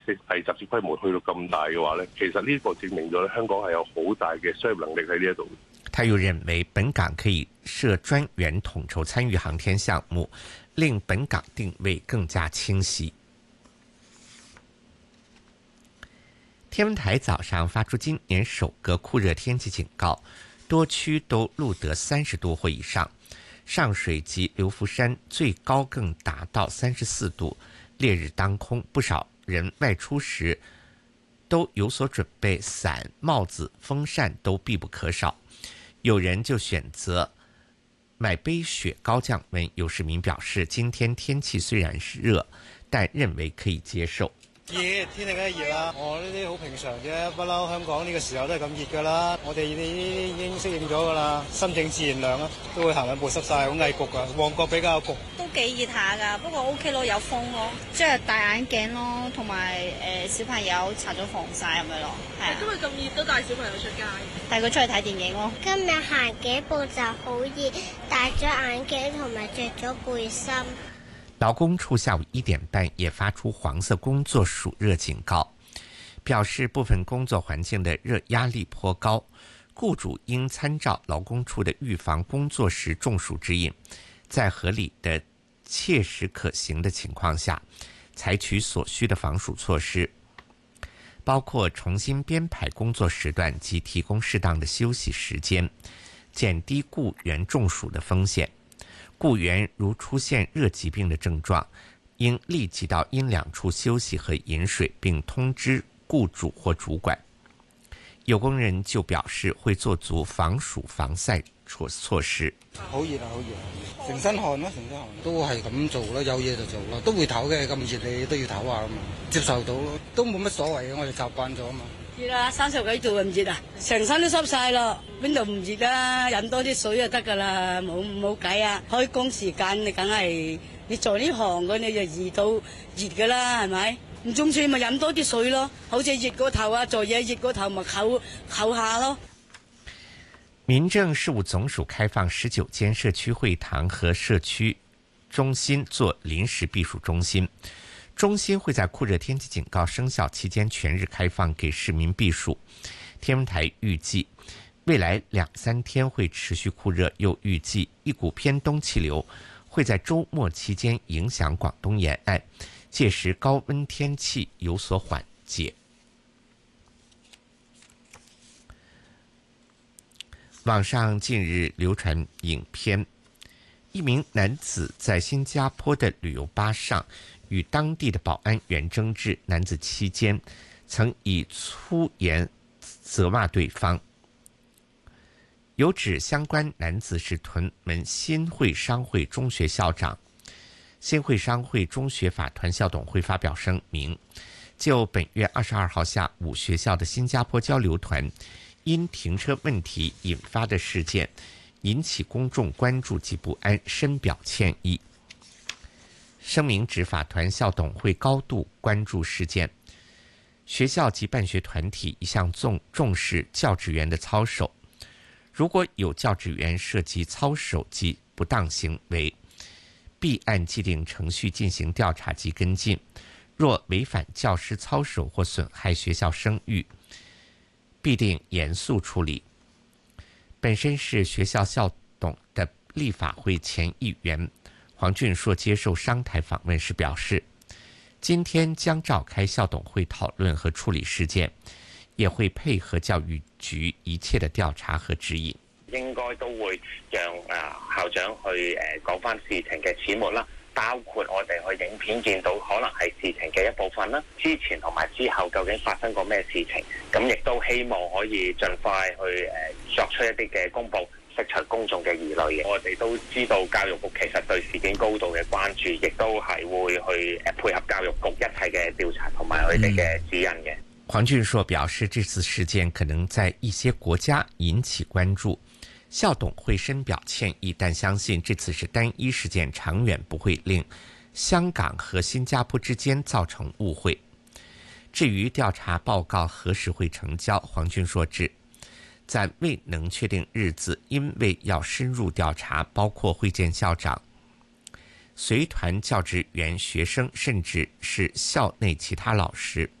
係集資規模去到咁大嘅話呢，其實呢個證明咗香港係有好大嘅商業能力喺呢一度。 他又認為本港可以設專員統籌參與航天項目，令本港定位更加清晰。天文台早上發出今年首個酷熱天氣警告，多區都錄得30度或以上，上水及流浮山最高更達到34度，烈日當空，不少人外出時都有所準備，傘、帽子、風扇都必不可少。有人就選擇買杯雪糕降溫。有市民表示，今天天氣雖然是熱，但認為可以接受。 熱，天氣梗係熱啦，呢啲好平常啫，不嬲香港呢個時候都係咁熱噶啦，我哋呢啲已經適應咗噶啦，心靜自然涼啦，都會行兩步濕晒，好翳焗噶，旺角比較焗。 都幾熱下噶，不過 OK 咯，有風咯，即係戴眼鏡咯，同埋小朋友搽咗防曬咁樣咯，係啊。 今日咁熱都帶小朋友出街， 帶佢出去睇電影咯。 今日行幾步就好熱，戴咗眼鏡同埋着咗背心。 勞工處下午1點半也發出黃色工作暑熱警告，表示部分工作環境的熱壓力頗高，雇主應參照勞工處的預防工作時中暑指引，在合理的、切實可行的情況下，採取所需的防暑措施，包括重新編排工作時段及提供適當的休息時間，減低雇員中暑的風險。雇員如出現熱疾病的症狀，應立即到陰涼處休息和飲水，並通知雇主或主管。有工人就表示會做足防暑防曬措施。 好熱啊，好熱，成身汗啦，成身汗。都係咁做啦，有嘢就做啦，都會唞嘅，咁熱你都要唞下啊嘛，接受到咯，都冇乜所謂嘅，我哋習慣咗啊嘛。 熱啦，30幾度唔熱啊，成身都濕晒咯，邊度唔熱啊？飲多啲水就得噶啦，冇計啊！開工時間你梗係你做呢行嘅，你就熱到熱噶啦，係咪？唔中暑咪飲多啲水咯，好似熱個頭啊，做嘢熱個頭咪唞下咯。 民政事務總署開放19間社區會堂和社區中心做臨時避暑中心。中心會在酷熱天氣警告生效期間全日開放給市民避暑。天文台預計未來2-3天會持續酷熱，又預計一股偏東氣流會在週末期間影響廣東沿岸，屆時高溫天氣有所緩解。網上近日流傳影片，一名男子在新加坡的旅遊巴上與當地的保安員爭執，男子期間曾以粗言責罵對方。有指相關男子是屯門新會商會中學校長。新會商會中學法團校董會發表聲明，就本月22號下午學校的新加坡交流團因停車問題引發的事件，引起公眾關注及不安，深表歉意。聲明指法團校董會高度關注事件，學校及辦學團體一向重視教職員的操守，如果有教職員涉及操守及不當行為，必按既定程序進行調查及跟進，若違反教師操守或損害學校聲譽，必定嚴肅處理。本身是學校校董的立法會前議員黃俊碩接受商台訪問時表示，今天將召開校董會討論和處理事件，也會配合教育局一切的調查和指引。 應該都會讓校長去講翻事情嘅始末啦，包括我哋去影片見到可能係事情嘅一部分啦，之前同埋之後究竟發生過咩事情，咁亦都希望可以盡快去作出一啲嘅公佈，釋除公眾嘅疑慮嘅。我哋都知道教育局其實對事件高度嘅關注，亦都係會去配合教育局一切嘅調查同埋佢哋嘅指引嘅。 黃俊碩表示，這次事件可能在一些國家引起關注，校董會深表歉意，但相信這次是單一事件，長遠不會令香港和新加坡之間造成誤會。至於調查報告何時會成交，黃俊碩指暫未能確定日子，因為要深入調查，包括會見校長， 随团教职员、学生，甚至是校内其他老师。